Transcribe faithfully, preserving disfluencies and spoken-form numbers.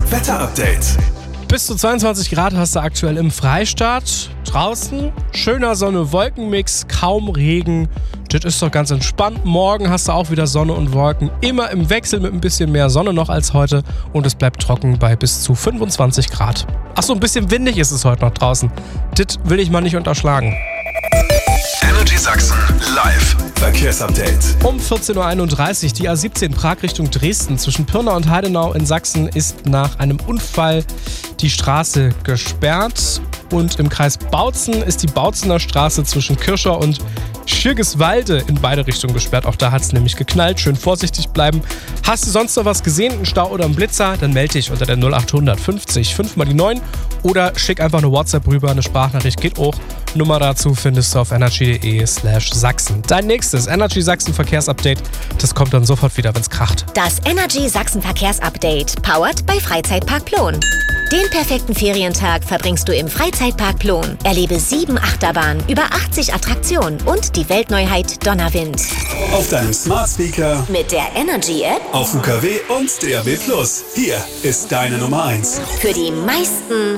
Wetterupdate. Bis zu zweiundzwanzig Grad hast du aktuell im Freistaat. Draußen schöner Sonne-Wolken-Mix, kaum Regen. Das ist doch ganz entspannt. Morgen hast du auch wieder Sonne und Wolken. Immer im Wechsel mit ein bisschen mehr Sonne noch als heute. Und es bleibt trocken bei bis zu fünfundzwanzig Grad. Achso, ein bisschen windig ist es heute noch draußen. Das will ich mal nicht unterschlagen. Energy Sachsen live Verkehrsupdate. Um vierzehn Uhr einunddreißig, die A siebzehn Prag Richtung Dresden zwischen Pirna und Heidenau in Sachsen ist nach einem Unfall die Straße gesperrt. Und im Kreis Bautzen ist die Bautzener Straße zwischen Kircher und Schirgiswalde in beide Richtungen gesperrt. Auch da hat es nämlich geknallt. Schön vorsichtig bleiben. Hast du sonst noch was gesehen, einen Stau oder einen Blitzer? Dann melde dich unter der null acht fünfzig fünf mal die neun oder schick einfach eine WhatsApp rüber, eine Sprachnachricht geht auch. Nummer dazu findest du auf energy.de slash Sachsen. Dein nächstes Energy Sachsen Verkehrsupdate, das kommt dann sofort wieder, wenn's kracht. Das Energy Sachsen Verkehrsupdate, powered bei Freizeitpark Plon. Den perfekten Ferientag verbringst du im Freizeitpark Plon. Erlebe sieben Achterbahnen, über achtzig Attraktionen und die Weltneuheit Donnerwind. Auf deinem Smart Speaker, Mit der Energy App auf U K W und D A B plus. Hier ist deine Nummer eins. für die meisten